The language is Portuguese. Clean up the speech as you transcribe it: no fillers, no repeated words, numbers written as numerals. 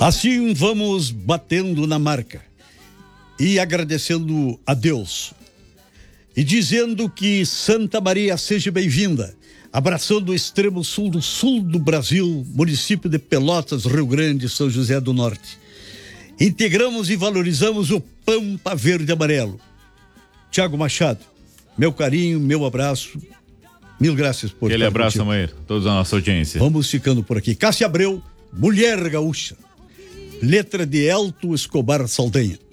Assim vamos batendo na marca e agradecendo a Deus e dizendo que Santa Maria seja bem-vinda, abraçando o extremo sul do Brasil, município de Pelotas, Rio Grande, São José do Norte. Integramos e valorizamos o Pampa Verde e Amarelo. Tiago Machado, meu carinho, meu abraço, mil graças por Aquele abraço, amanhã, toda a nossa audiência. Vamos ficando por aqui. Cássia Abreu, Mulher Gaúcha, letra de Elto Escobar Saldanha.